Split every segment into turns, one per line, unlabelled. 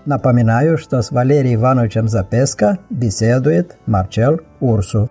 Напоминаю, что с Валерием Ивановичем Запеско беседует Марчел Урсу.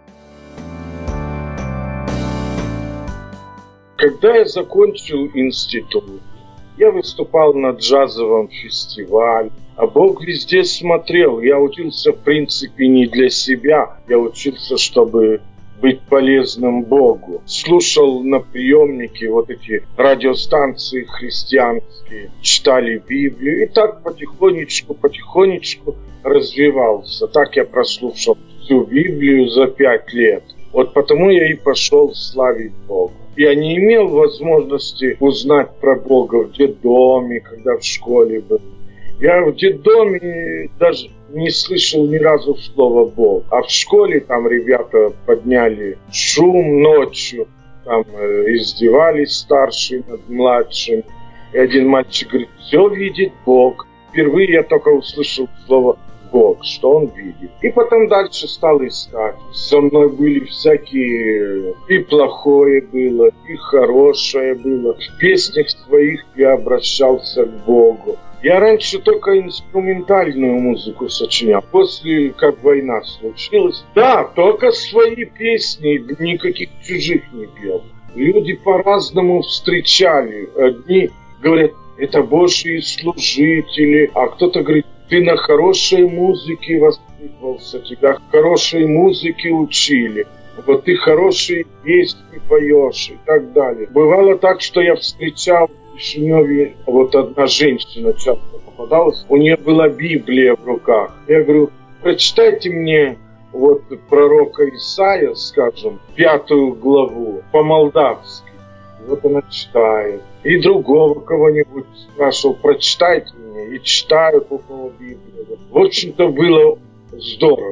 Когда я закончил институт, я выступал на джазовом фестивале, а Бог везде смотрел. Я учился, в принципе, не для себя. Я учился, чтобы быть полезным Богу. Слушал на приемнике вот эти радиостанции христианские, читали Библию. И так потихонечку развивался. Так я прослушал всю Библию за 5 лет. Вот потому я и пошел славить Бога. Я не имел возможности узнать про Бога в детдоме, когда в школе был. Я в детдоме даже не слышал ни разу слова «Бог». А в школе там ребята подняли шум ночью, там издевались старшие над младшим. И один мальчик говорит: «Все видит Бог». Впервые я только услышал слово «Бог», что он видит. И потом дальше стал искать. Со мной были всякие... И плохое было, и хорошее было. В песнях своих я обращался к Богу. Я раньше только инструментальную музыку сочинял. После, как война случилась, да, только свои песни, никаких чужих не пел. Люди по-разному встречали. Одни говорят: это Божьи служители, а кто-то говорит: ты на хорошей музыке воспитывался, тебя хорошей музыке учили, вот ты хорошие песни поешь и так далее. Бывало так, что я встречал в Кишиневе, вот одна женщина часто попадалась, у нее была Библия в руках. Я говорю: прочитайте мне вот пророка Исаия, скажем, 5 главу по-молдавски. Вот она читает. И другого кого-нибудь спрашивал: прочитайте мне. И читают около Библии. В общем-то, было здорово.